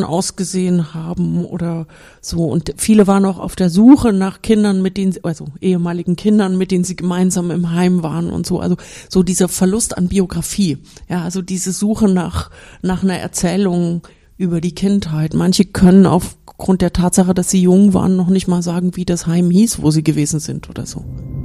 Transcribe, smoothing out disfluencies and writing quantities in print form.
ausgesehen haben oder so. Und viele waren auch auf der Suche nach Kindern, mit denen sie, also ehemaligen Kindern, mit denen sie gemeinsam im Heim waren und so. Also so dieser Verlust an Biografie. Ja, also diese Suche nach einer Erzählung über die Kindheit. Manche können aufgrund der Tatsache, dass sie jung waren, noch nicht mal sagen, wie das Heim hieß, wo sie gewesen sind oder so.